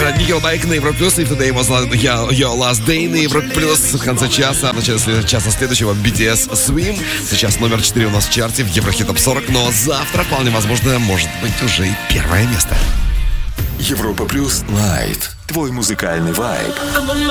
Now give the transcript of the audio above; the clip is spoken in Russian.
Никел Байк на Европе Плюс, и Today was your last day на Европе Плюс. В конце часа, в начале часа следующего BTS Swim. Сейчас номер 4 у нас в чарте в Еврохит Топ 40, но завтра, вполне возможно, может быть уже и первое место. Европа Плюс Лайт. Твой музыкальный вайб.